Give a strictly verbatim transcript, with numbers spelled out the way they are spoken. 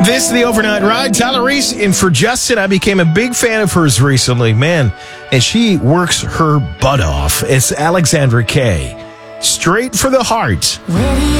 This is the Overnight Ride. Tyler Reese in for Justin. I became a big fan of hers recently, man. And she works her butt off. It's Alexandra Kay. Straight for the Heart.